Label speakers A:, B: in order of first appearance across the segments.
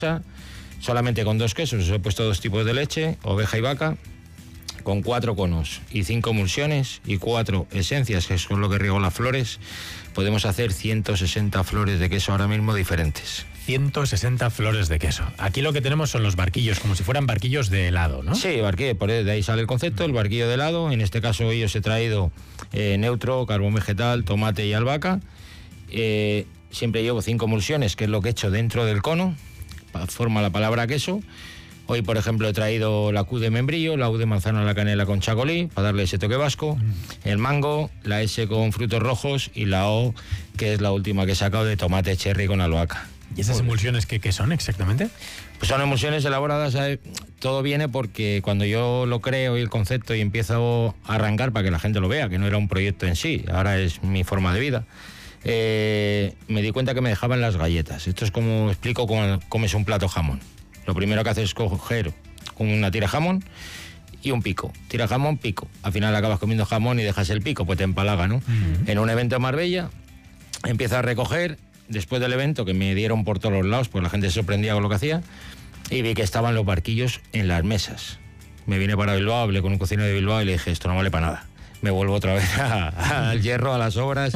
A: solamente con 2 quesos. Os he puesto 2 tipos de leche, oveja y vaca, con 4 conos y 5 emulsiones y 4 esencias, que es con lo que riego las flores. Podemos hacer 160 flores de queso ahora mismo diferentes.
B: 160 flores de queso. Aquí lo que tenemos son los barquillos, como si fueran barquillos de helado, ¿no?
A: Sí, barquillo, por de ahí sale el concepto, el barquillo de helado. En este caso hoy os he traído neutro, carbón vegetal, tomate y albahaca. Siempre llevo 5 emulsiones, que es lo que he hecho dentro del cono, forma la palabra queso. Hoy, por ejemplo, he traído la Q de membrillo, la U de manzana a la canela con chacolí, para darle ese toque vasco, el mango, la S con frutos rojos y la O, que es la última que he sacado, de tomate cherry con albahaca.
B: ¿Y esas emulsiones qué son exactamente?
A: Pues son emulsiones elaboradas, todo viene porque cuando yo lo creo y el concepto y empiezo a arrancar para que la gente lo vea, que no era un proyecto en sí, ahora es mi forma de vida, me di cuenta que me dejaban las galletas. Esto es como explico cómo comes un plato jamón. Lo primero que haces es coger una tira jamón y un pico. Tira jamón, pico. Al final acabas comiendo jamón y dejas el pico, pues te empalaga, ¿no? En un evento en Marbella, empiezo a recoger. Después del evento, que me dieron por todos los lados, pues la gente se sorprendía con lo que hacía, y vi que estaban los barquillos en las mesas. Me vine para Bilbao, hablé con un cocinero de Bilbao y le dije, esto no vale para nada. Me vuelvo otra vez al hierro, a las obras.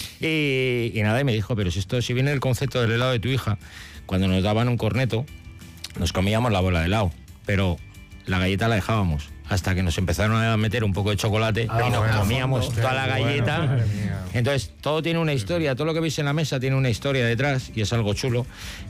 A: Y nada, y me dijo, pero si viene el concepto del helado de tu hija, cuando nos daban un corneto, nos comíamos la bola de helado, pero la galleta la dejábamos. Hasta que nos empezaron a meter un poco de chocolate y nos comíamos toda la galleta. Entonces, todo tiene una historia, todo lo que veis en la mesa tiene una historia detrás y es algo chulo.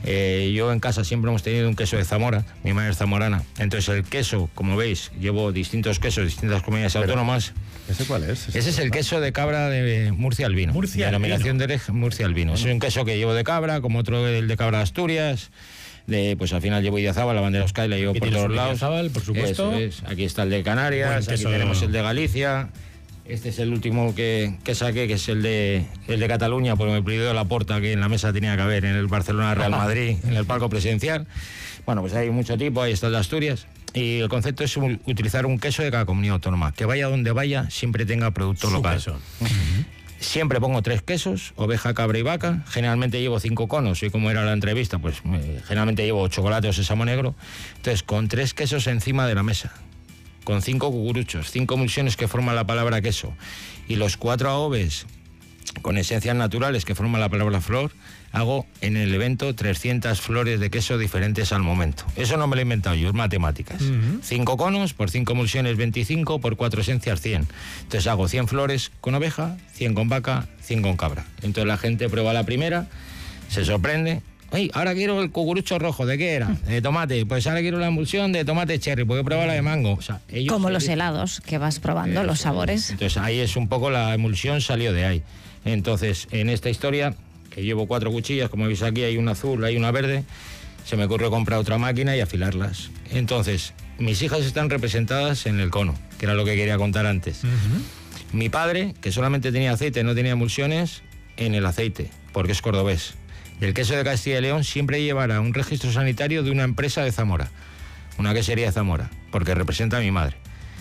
A: Yo en casa siempre hemos tenido un queso de Zamora, mi madre es zamorana. Entonces, el queso, como veis, llevo distintos quesos, distintas comunidades autónomas.
C: ¿Ese cuál es?
A: Ese es el queso de cabra de Murcia Albino. Denominación de Murcia Albino. Es un queso que llevo de cabra, como otro el de cabra de Asturias. Pues al final llevo Idiazábal, la bandera Euskadi la llevo por todos lados.
B: Idiazábal, por supuesto.
A: Aquí está el de Canarias, aquí tenemos el de Galicia. Este es el último que saqué, que es el de Cataluña, porque me pidió la porta que en la mesa tenía que haber, en el Barcelona Real Madrid, en el palco presidencial. Bueno, pues hay mucho tipo, ahí está el de Asturias. Y el concepto es utilizar un queso de cada comunidad autónoma. Que vaya donde vaya, siempre tenga producto local.
B: Queso.
A: Siempre pongo 3 quesos, oveja, cabra y vaca. Generalmente llevo 5 conos, y como era la entrevista, pues generalmente llevo chocolate o sésamo negro. Entonces, con 3 quesos encima de la mesa, con 5 cucuruchos, 5 emulsiones que forman la palabra queso, y los 4 aoves con esencias naturales que forman la palabra flor, hago en el evento 300 flores de queso diferentes al momento. Eso no me lo he inventado yo, es matemáticas. 5 conos por 5 emulsiones 25, por 4 esencias 100. Entonces hago 100 flores con oveja, 100 con vaca, 100 con cabra. Entonces la gente prueba la primera, se sorprende. Oye, ahora quiero el cucurucho rojo, ¿de qué era? De tomate. Pues ahora quiero la emulsión de tomate cherry, porque he probado la de mango. O sea,
D: como los helados, que vas probando los sabores.
A: Entonces ahí es un poco, la emulsión salió de ahí. Entonces, en esta historia, que llevo 4 cuchillas, como veis aquí, hay una azul, hay una verde, se me ocurrió comprar otra máquina y afilarlas. Entonces, mis hijas están representadas en el cono, que era lo que quería contar antes. Mi padre, que solamente tenía aceite, no tenía emulsiones, en el aceite, porque es cordobés. El queso de Castilla y León siempre llevará un registro sanitario de una empresa de Zamora, una quesería de Zamora, porque representa a mi madre.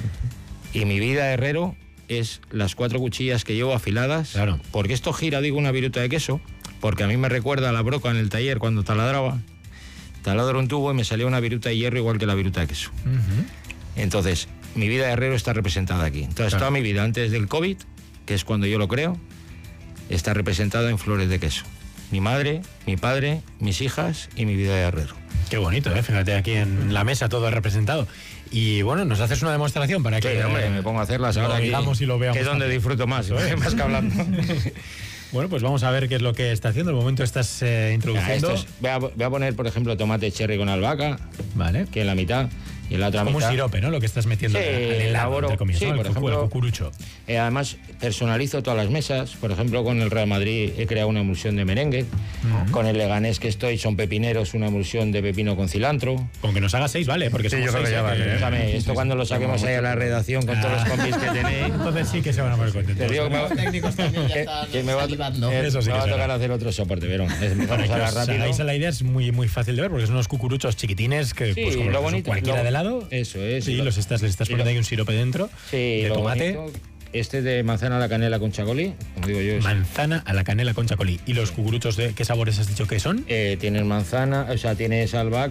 A: Y mi vida de herrero es las 4 cuchillas que llevo afiladas,
B: claro.
A: Porque esto gira, digo, una viruta de queso, porque a mí me recuerda a la broca en el taller cuando taladraba. Taladro un tubo y me salía una viruta de hierro igual que la viruta de queso. Entonces, mi vida de herrero está representada aquí. Entonces, toda mi vida antes del COVID, que es cuando yo lo creo, está representada en flores de queso. Mi madre, mi padre, mis hijas y mi vida de herrero.
B: Qué bonito, fíjate, aquí en la mesa todo representado. Y bueno, nos haces una demostración para que...
A: Sí, hombre, me pongo a hacerlas ahora aquí,
B: y lo veamos.
A: Que es donde disfruto más, más que hablando.
B: Bueno, pues vamos a ver qué es lo que está haciendo. De momento estás introduciendo...
A: Voy a poner, por ejemplo, tomate cherry con albahaca,
B: vale,
A: que en la mitad, y en la otra
B: como
A: mitad...
B: un sirope, ¿no? Lo que estás metiendo
A: sí,
B: al helado, entre comillas,
A: sí,
B: ¿no?
A: por ejemplo,
B: el cucurucho.
A: Además, personalizo todas las mesas. Por ejemplo, con el Real Madrid he creado una emulsión de merengue. Con el Leganés que estoy, son pepineros, una emulsión de pepino con cilantro.
B: Con que nos haga 6, vale, porque
C: sí,
B: somos
C: yo creo
B: 6.
C: que ya vale.
A: Escúchame, esto cuando lo saquemos ahí a la redacción con todos los compis que tenéis...
B: Entonces sí que se van a poner contentos.
A: Te digo que
E: Los técnicos también ya están salivando.
B: Eso sí
A: me
B: que
A: va a
B: será.
A: tocar hacer otro soporte, Verón.
B: Para que os
A: rápido.
B: hagáis la idea, es muy, muy fácil de ver, porque son unos cucuruchos chiquitines que,
A: Sí,
B: pues como
A: lo bonito,
B: cualquiera de helado.
A: Eso es.
B: Sí, les estás poniendo ahí un sirope dentro,
A: Sí,
B: de
A: lo
B: tomate.
A: bonito, Este de manzana a la canela con chacolí, como digo yo.
B: Manzana a la canela con chacolí. ¿Y los cucuruchos de qué sabores has dicho que son?
A: Tienes manzana, o sea, tienes albahaca.